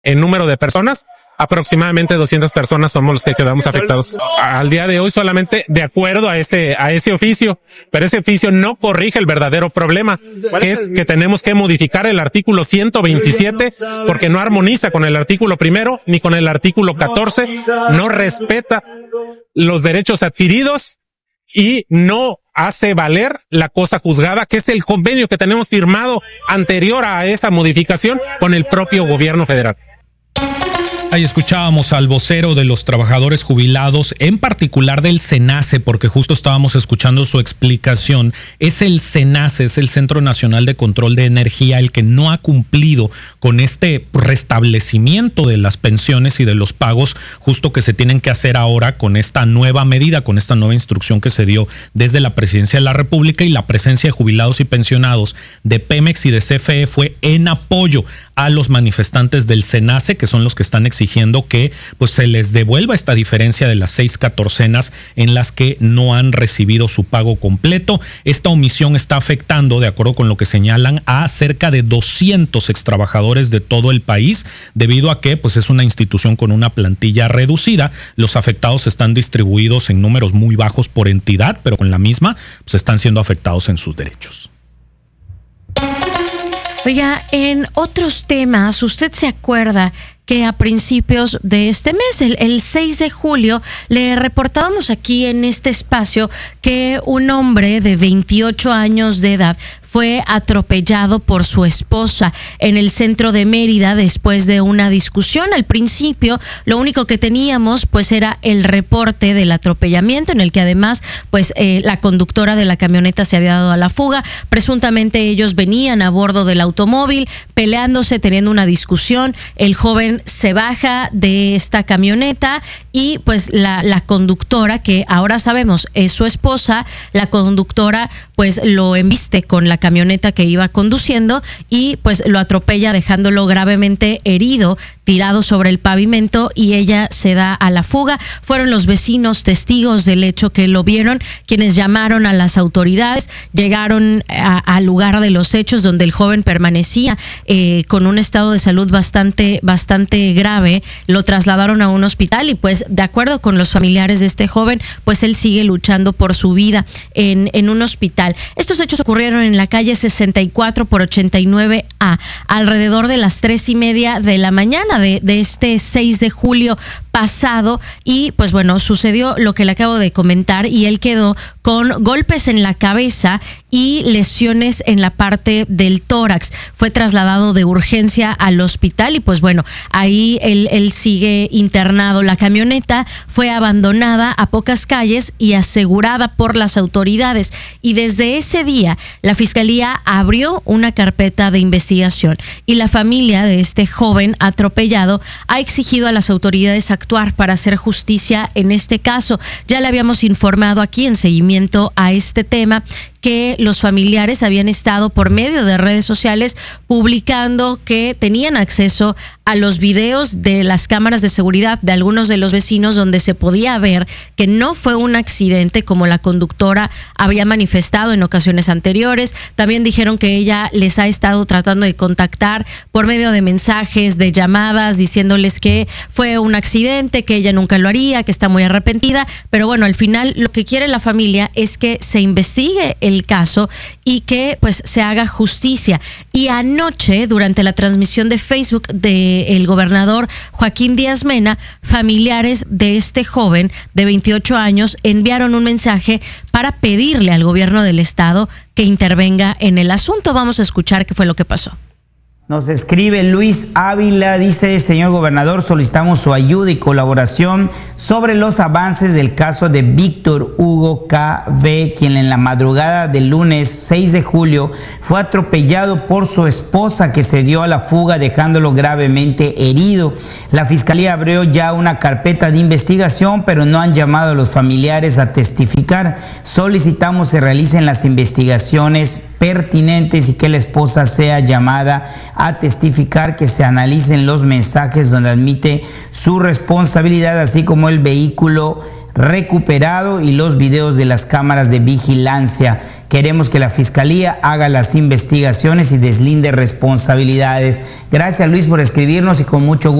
en número de personas, aproximadamente 200 personas somos los que quedamos afectados. Al día de hoy solamente de acuerdo a ese oficio, pero ese oficio no corrige el verdadero problema, que es que tenemos que modificar el artículo 127 porque no armoniza con el artículo 1 ni con el artículo 14, no respeta los derechos adquiridos y no hace valer la cosa juzgada, que es el convenio que tenemos firmado anterior a esa modificación con el propio gobierno federal. Ahí escuchábamos al vocero de los trabajadores jubilados, en particular del SENACE, porque justo estábamos escuchando su explicación. Es el SENACE, es el Centro Nacional de Control de Energía, el que no ha cumplido con este restablecimiento de las pensiones y de los pagos justo que se tienen que hacer ahora con esta nueva medida, con esta nueva instrucción que se dio desde la Presidencia de la República, y la presencia de jubilados y pensionados de Pemex y de CFE fue en apoyo a los manifestantes del SENACE, que son los que están exigiendo que pues se les devuelva esta diferencia de las 6 catorcenas en las que no han recibido su pago completo. Esta omisión está afectando, de acuerdo con lo que señalan, a cerca de 200 extrabajadores de todo el país, debido a que pues es una institución con una plantilla reducida. Los afectados están distribuidos en números muy bajos por entidad, pero con la misma pues están siendo afectados en sus derechos. Oiga, en otros temas, ¿usted se acuerda que a principios de este mes, el 6 de julio, le reportábamos aquí en este espacio que un hombre de 28 años de edad fue atropellado por su esposa en el centro de Mérida después de una discusión? Al principio, lo único que teníamos pues era el reporte del atropellamiento, en el que además pues la conductora de la camioneta se había dado a la fuga. Presuntamente ellos venían a bordo del automóvil peleándose, teniendo una discusión. El joven se baja de esta camioneta y pues la conductora, que ahora sabemos es su esposa, la conductora pues lo embiste con la camioneta que iba conduciendo y pues lo atropella, dejándolo gravemente herido, tirado sobre el pavimento, y ella se da a la fuga. Fueron los vecinos testigos del hecho que lo vieron quienes llamaron a las autoridades. Llegaron al lugar de los hechos, donde el joven permanecía con un estado de salud bastante grave. Lo trasladaron a un hospital y pues de acuerdo con los familiares de este joven, pues él sigue luchando por su vida en un hospital. Estos hechos ocurrieron en la calle 64 por 89A, alrededor de las 3:30 de la mañana de este 6 de julio pasado, y pues bueno, sucedió lo que le acabo de comentar, y él quedó con golpes en la cabeza y lesiones en la parte del tórax. Fue trasladado de urgencia al hospital y pues bueno, ahí él sigue internado. La camioneta fue abandonada a pocas calles y asegurada por las autoridades, y desde ese día la Fiscalía abrió una carpeta de investigación, y la familia de este joven atropellado ha exigido a las autoridades actuar para hacer justicia en este caso. Ya le habíamos informado aquí en seguimiento a este tema que los familiares habían estado por medio de redes sociales publicando que tenían acceso a los videos de las cámaras de seguridad de algunos de los vecinos, donde se podía ver que no fue un accidente como la conductora había manifestado en ocasiones anteriores. También dijeron que ella les ha estado tratando de contactar por medio de mensajes, de llamadas, diciéndoles que fue un accidente, que ella nunca lo haría, que está muy arrepentida. Pero bueno, al final lo que quiere la familia es que se investigue el caso y que pues se haga justicia. Y anoche, durante la transmisión de Facebook del gobernador Joaquín Díaz Mena, familiares de este joven de 28 años enviaron un mensaje para pedirle al gobierno del estado que intervenga en el asunto. Vamos a escuchar qué fue lo que pasó. Nos escribe Luis Ávila, dice: señor gobernador, solicitamos su ayuda y colaboración sobre los avances del caso de Víctor Hugo K.V., quien en la madrugada del lunes 6 de julio fue atropellado por su esposa, que se dio a la fuga dejándolo gravemente herido. La Fiscalía abrió ya una carpeta de investigación, pero no han llamado a los familiares a testificar. Solicitamos se realicen las investigaciones pertinentes y que la esposa sea llamada a testificar, que se analicen los mensajes donde admite su responsabilidad, así como el vehículo recuperado y los videos de las cámaras de vigilancia. Queremos que la Fiscalía haga las investigaciones y deslinde responsabilidades. Gracias, Luis, por escribirnos y con mucho gusto